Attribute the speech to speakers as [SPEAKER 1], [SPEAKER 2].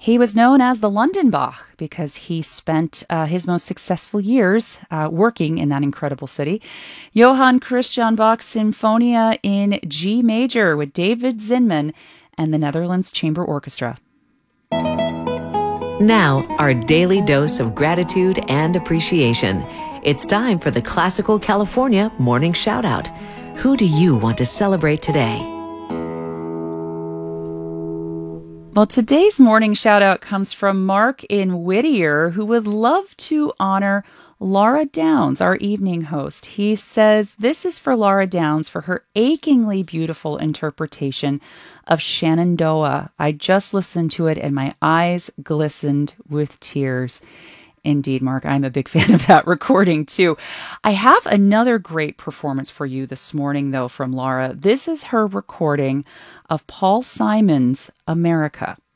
[SPEAKER 1] He was known as the London Bach because he spent his most successful years working in that incredible city. Johann Christian Bach's Sinfonia in G major with David Zinman and the Netherlands Chamber Orchestra.
[SPEAKER 2] Now, our daily dose of gratitude and appreciation. It's time for the Classical California Morning Shoutout. Who do you want to celebrate today?
[SPEAKER 1] Well, today's morning shout out comes from Mark in Whittier, who would love to honor Laura Downs, our evening host. He says this is for Laura Downs for her achingly beautiful interpretation of Shenandoah. I just listened to it and my eyes glistened with tears. Indeed, Mark, I'm a big fan of that recording too. I have another great performance for you this morning, though, from Laura. This is her recording of Paul Simon's America.